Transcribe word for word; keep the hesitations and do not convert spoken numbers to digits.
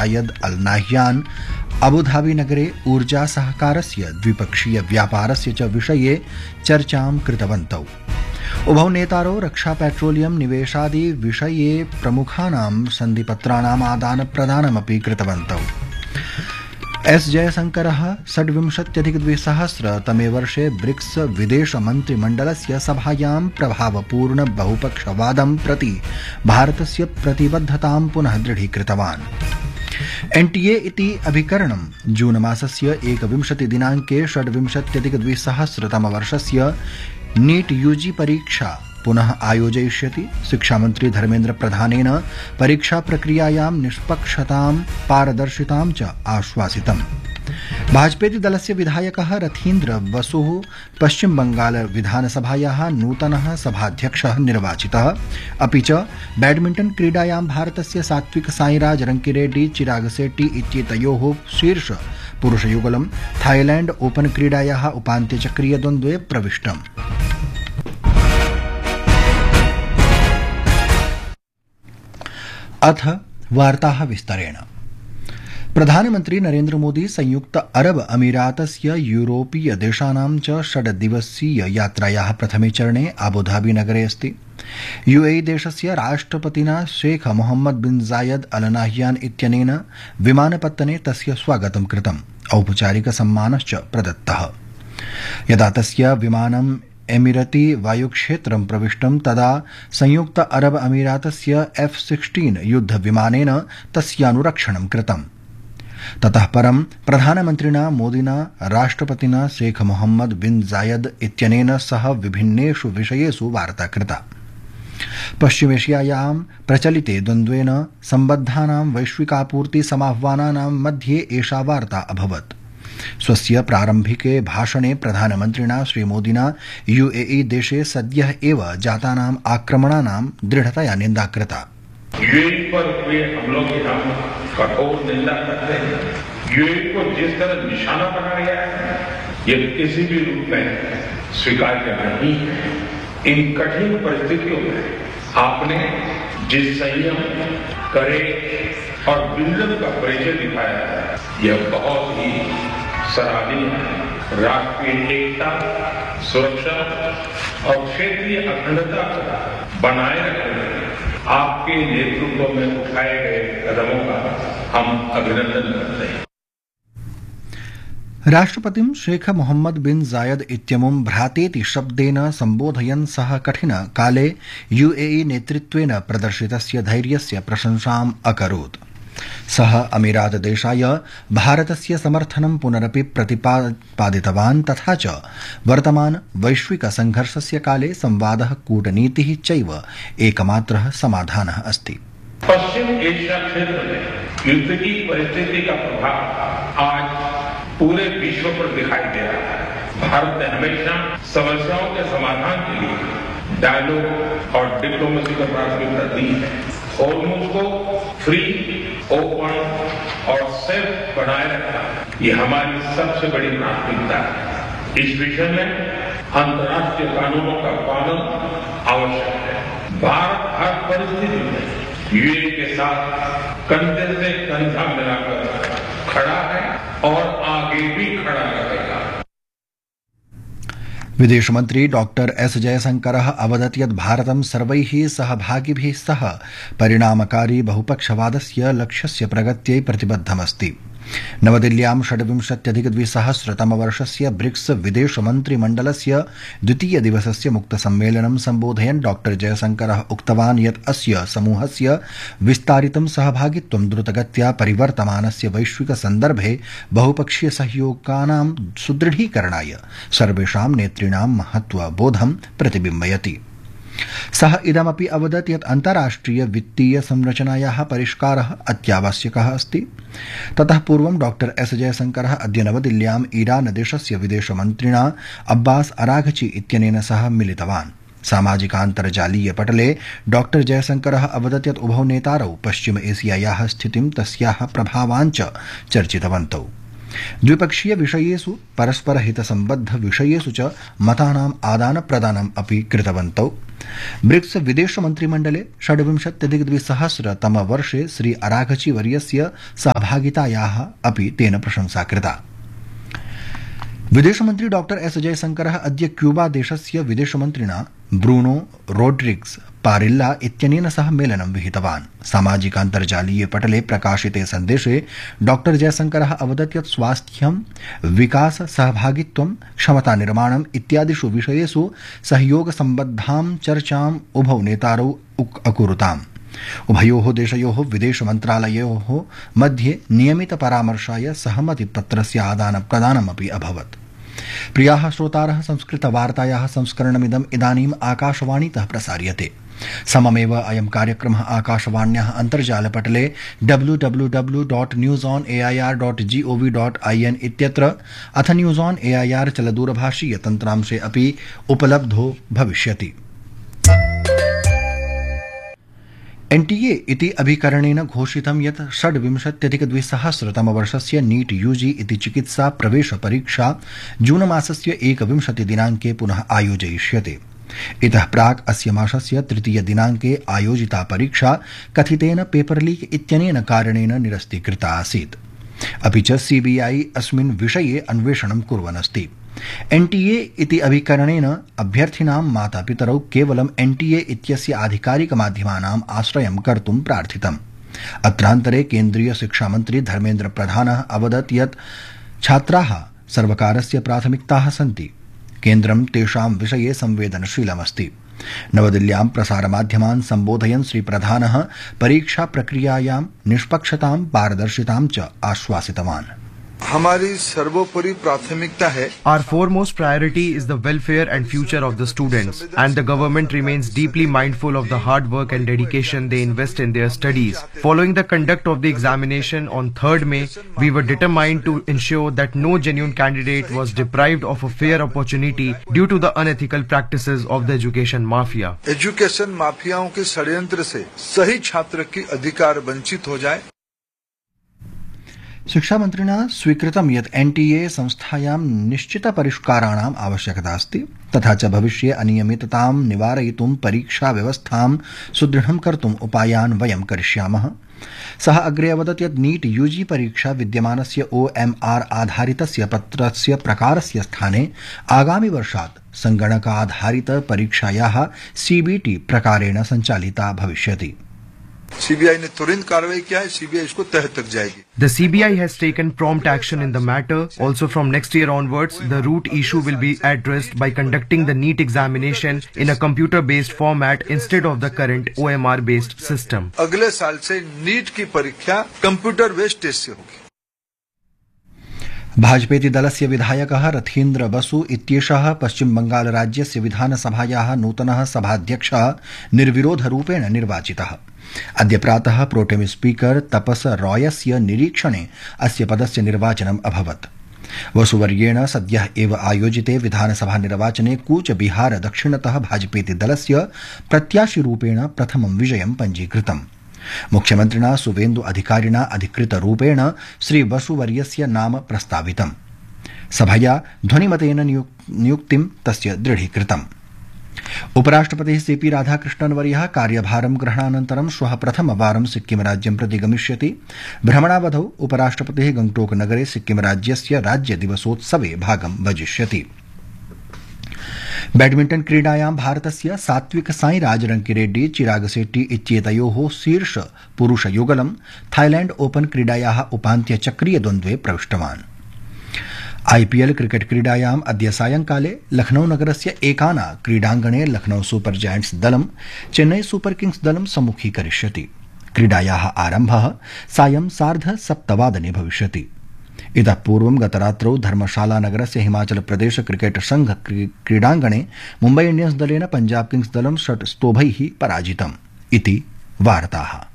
जायद Al Nahyan Abu Dhabi नगरे ऊर्जा सहकारस्य द्विपक्षीय व्यापारस्य च विषये चर्चां कृतवन्तौ। उभौ नेतारौ रक्षा पेट्रोलियम निवेशादि विषये प्रमुखानां सन्धिपत्राणाम् आदानप्रदानमपि कृतवन्तौ। एस जयशंकरः षड्विंशत्यधिकद्विसहस्रतमे वर्षे ब्रिक्स विदेशमन्त्रिमण्डलस्य सभायां प्रभावपूर्ण बहुपक्षवादं प्रति भारतस्य प्रतिबद्धतां पुनः दृढीकृतवान्। एनटीए इति अभिकरणं जून मासस्य एकविंशति दिनाङ्के षड्विंशत्यधिकद्विसहस्रतमवर्षस्य नीट यूजी परीक्षा पुनः आयोजयिष्यति। शिक्षामन्त्री धर्मेन्द्र प्रधानेन परीक्षा प्रक्रियायां निष्पक्षतां पारदर्शितां च आश्वासितम्। भाजपेति दलस्य विधायकः रथीन्द्र बसुः पश्चिम बंगाल विधानसभायाः नूतनः सभाध्यक्षः निर्वाचितः। अपि च बैडमिण्टन क्रीडायां भारतस्य सात्विक साईराज रंकिरेड्डी चिराग शेट्टी इत्येतयोः शीर्ष पुरुषयुगलं थाईलैंड ओपन क्रीडायाः उपान्त्यचक्रीय द्वन्द्वे प्रविष्टम्। अथ वार्ताः विस्तरेण। प्रधानमन्त्री नरेन्द्र मोदी संयुक्त अरब अमीरातस्य यूरोपीय देशानां च षड्दिवसीय यात्रायाः प्रथमे चरणे अबुधाबी नगरे अस्ति। यूएई देशस्य राष्ट्रपतिना शेख मोहम्मद बिन जायद अल नाह्यान इत्यनेन विमानपत्तने तस्य स्वागतं कृतम्। औपचारिक सम्मानश्च प्रदत्तः। यदा तस्य विमानम् एमिरती वायुक्षेत्रं प्रविष्टं तदा संयुक्त अरब अमीरातस्य एफ सिक्सटीन युद्धविमानेन तस्यानुरक्षणं कृतम्। ततः परं प्रधानमन्त्रिणा मोदिना राष्ट्रपतिना शेख मोहम्मद बिन जायद इत्यनेन सह विभिन्नेषु विषयेषु वार्ता कृता। पश्चिमेशियायां प्रचलिते द्वन्द्वेन सम्बद्धानां वैश्विकापूर्ति समाह्वानानां मध्ये एषा वार्ता अभवत्। स्वस्य प्रारम्भिके भाषणे प्रधानमन्त्रिणा श्रीमोदिना यूएई देशे सद्यः एव जातानाम् आक्रमणानां दृढ़तया निन्दा कृता। यूएई पर हुए हमलों की हम कठोर निंदा करते हैं। यूएई को जिस तरह निशाना बनाया गया है ये किसी भी रूप में स्वीकार्य नहीं है। इन कठिन परिस्थितियों में आपने जिस संयम, करेज और विजन का परिचय दिखाया है यह बहुत ही सराहनीय है। राष्ट्रीय एकता, सुरक्षा और क्षेत्रीय अखंडता को बनाए रखने में आपके नेतृत्व में उठाए गए कदमों का हम अभिनंदन करते हैं। राष्ट्रपतिं शेख मोहम्मद बिन जायद इत्यमुं भ्रातेति शब्देन सम्बोधयन् सः कठिन काले यूएई नेतृत्वेन प्रदर्शितस्य धैर्यस्य प्रशंसाम् अकरोत्। सः अमीरात देशाय भारतस्य समर्थनं पुनरपि प्रतिपादितवान् तथा च वर्तमान वैश्विक संघर्षस्य काले संवादः, कूटनीतिः चैव एकमात्रः समाधानः अस्ति। पश्चिम एशिया क्षेत्र में युद्ध की परिस्थिति का प्रभाव आज पूरे विश्व पर दिखाई दे रहा है। भारत ने हमेशा समस्याओं के समाधान के लिए डायलॉग और डिप्लोमेसी को प्राथमिकता दी है। हॉर्मुज़ को फ्री, ओपन और सेफ बनाए रखना ये हमारी सबसे बड़ी प्राथमिकता है। इस विषय में अंतर्राष्ट्रीय कानूनों का पालन आवश्यक है। भारत हर परिस्थिति में यूएई के साथ कंधे से कंधा मिलाकर खड़ा है और आगे भी खड़ा रहेगा। विदेश मंत्री डॉक्टर एस जयशंकरः अवदत् यत् भारतं सर्वैः सहभागिभिः सह परिणामकारी बहुपक्षवादस्य लक्ष्यस्य प्रगत्यै प्रतिबद्धमस्ति। नवदिल्ल्यां षड्विंशत्यधिकद्विसहस्रतमवर्षस्य ब्रिक्स विदेशमन्त्रिमण्डलस्य द्वितीयदिवसस्य मुक्तसम्मेलनं सम्बोधयन् डॉक्टर जयशंकरः उक्तवान् यत् अस्य समूहस्य विस्तारितं सहभागित्वं द्रुतगत्या परिवर्तमानस्य वैश्विक सन्दर्भे बहुपक्षीय सहयोगानां सुदृढीकरणाय सर्वेषां नेतॄणां महत्वबोधं प्रतिबिम्बयति। सः इदमपि अवदत् यत् अन्ताराष्ट्रिय वित्तीय संरचनायाः परिष्कारः अत्यावश्यकः अस्ति। ततः पूर्वं डॉक्टर एस जयशंकरः अद्य नवदिल्ल्याम् ईरान देशस्य विदेशमन्त्रिणा अब्बास अराघची इत्यनेन सह मिलितवान्। सामाजिकान्तर्जालीय पटले डॉक्टर जयशंकरः अवदत् यत् उभौ नेतारौ पश्चिम एशियायाः स्थितिं तस्याः प्रभावान् च चर्चितवन्तौ। द्विपक्षीय विषयेषु परस्पर हितसम्बद्ध विषयेषु च मतानाम् आदानप्रदानम् अपि कृतवन्तौ। ब्रिक्स विदेश मन्त्रिमण्डले षड्विंशत्यधिकद्विसहस्रतमवर्षे श्री अराघची वर्यस्य सहभागितायाः अपि तेन प्रशंसा कृता। विदेशमन्त्री डॉक्टर एस जयशंकरः अद्य क्यूबा देशस्य विदेशमन्त्रिणा ब्रूनो रोड्रिग्स पारिल्ला इत्यनेन सह मेलनं विहितवान्। सामाजिकान्तर्जालीय पटले प्रकाशिते सन्देशे डॉक्टर जयशंकरः अवदत् यत् स्वास्थ्यं, विकास, सहभागित्वं, क्षमतानिर्माणम् इत्यादिषु विषयेषु सहयोगसम्बद्धां चर्चाम् उभौ नेतारौ अकुरुताम्। उभयोः देशयोः विदेशमन्त्रालयोः मध्ये नियमितपरामर्शाय सहमतिपत्रस्य आदानप्रदानमपि अभवत्। प्रियाः श्रोतारः, संस्कृतवार्तायाः संस्करणमिदम् इदानीम् आकाशवाणीतः प्रसार्यते। सममेव अयं कार्यक्रमः आकाशवाण्याः अन्तर्जालपटले W W W dot news on A I R dot G O V dot I N इत्यत्र अथ news on A I R चलदूरभाषीय तन्त्रांशे अपि उपलब्धो भविष्यति। एनटीए इति अभिकरणेन घोषितं यत् षड्विंशत्यधिकद्विसहस्रतमवर्षस्य नीट यूजी इति चिकित्सा प्रवेश परीक्षा जूनमासस्य एकविंशति दिनाङ्के पुनः आयोजयिष्यते। इतः प्राक् अस्य मासस्य तृतीय दिनाङ्के आयोजिता परीक्षा कथितेन पेपर लीक इत्यनेन कारणेन निरस्तीकृता आसीत्। अपि च सीबीआई अस्मिन् विषये अन्वेषणं कुर्वन् अस्ति। एनटीए इति अभिकरणेन अभ्यर्थिनां मातापितरौ केवलं एनटीए इत्यस्य आधिकारिकमाध्यमानाम् आश्रयं कर्तुं प्रार्थितम्। अत्रान्तरे केन्द्रीय शिक्षामन्त्री धर्मेन्द्र प्रधानः अवदत् यत् छात्राः सर्वकारस्य प्राथमिकताः सन्ति। केन्द्रं तेषां विषये संवेदनशीलमस्ति। नवदिल्ल्यां प्रसारमाध्यमान् सम्बोधयन् श्रीप्रधानः परीक्षा प्रक्रियायां निष्पक्षतां, पारदर्शितां च आश्वासितवान्। हमारी सर्वोपरि प्राथमिकता है। Our foremost priority is the welfare and future of the students, and the government remains deeply mindful of the hard work and dedication they invest in their studies. Following the conduct of the examination on third May, we were determined to ensure that no genuine candidate was deprived of a fair opportunity due to the unethical practices of the education mafia. Education माफियाओं के षड्यंत्र से सही छात्र की अधिकार वंचित हो जाए। शिक्षामन्त्रिणा स्वीकृतं यत् एनटीए संस्थायां निश्चितपरिष्काराणाम् आवश्यकता अस्ति, तथा च भविष्ये अनियमिततां निवारयितुं परीक्षा व्यवस्थां सुदृढं कर्तुम् उपायान् वयं करिष्यामः। सः अग्रे अवदत् यत् नीट यूजी परीक्षा विद्यमानस्य ओएमआर आधारितस्य पत्रस्य प्रकारस्य स्थाने आगामि वर्षात् संगणकाधारित परीक्षायाः सीबीटी प्रकारेण सञ्चालिता भविष्यति। सीबीआई ने तुरंत कार्रवाई किया है, सीबीआई इसको तह तक जाएगी। The C B I has taken prompt action in the matter. Also from next year onwards, the root issue will be addressed by conducting the NEET examination in a computer-based format instead of the current O M R-based system. अगले साल से NEET की परीक्षा computer based test से होगी। भाजपेति दलस्य विधायकः रथीन्द्र बसु इत्येषः पश्चिम बंगाल राज्यस्य विधानसभायाः नूतनः सभाध्यक्षः निर्विरोधरूपेण निर्वाचितः। अद्य प्रातः प्रोटेम स्पीकर तपस रॉयस्य निरीक्षणे अस्य पदस्य निर्वाचनम् अभवत्। वसुवर्येण सद्यः एव आयोजिते विधानसभा निर्वाचने कूचबिहार दक्षिणतः भाजपेति दलस्य प्रत्याशिरूपेण प्रथमं विजयं पञ्जीकृतम्। मुख्यमन्त्रिणा सुवेन्दु अधिकारिणा अधिकृतरूपेण श्री बसुवर्यस्य नाम प्रस्तावितम्। सभया ध्वनिमतेन नियुक्तिं तस्य दृढीकृतम्। उपराष्ट्रपतिः सीपी राधाकृष्णन् वर्यः कार्यभारं ग्रहणानन्तरं श्वः प्रथमवारं सिक्किम राज्यं प्रति गमिष्यति। भ्रमणावधौ उपराष्ट्रपतिः गंगटोक नगरे सिक्किम राज्यस्य राज्य दिवसोत्सवे भागं भजिष्यति। बैडमिण्टन क्रीडायां भारतस्य सात्विक साईराज रंकिरेड्डी चिराग शेट्टी इत्येतयोः शीर्ष पुरुष युगलं थाईलैंड ओपन क्रीडायाः उपान्त्यचक्रीय द्वन्द्वे प्रविष्टवान्। आईपीएल क्रिकेट क्रीडायाम् अद्य सायंकाले लखनऊ नगरस्य एकाना क्रीडाङ्गणे लखनऊ सुपर जायंट्स दलं चेन्नई सुपर किंग्स दलं सम्मुखीकरिष्यति। क्रीडायाः आरम्भः सायं सार्ध सप्तवादने भविष्यति। इतः पूर्वं गतरात्रौ धर्मशाला नगरस्य हिमाचल प्रदेश क्रिकेट संघ क्रीडाङ्गणे मुम्बई इंडियंस दलेन पंजाब किंग्स दलं षट् स्तोभैः पराजितम् इति वार्ताः।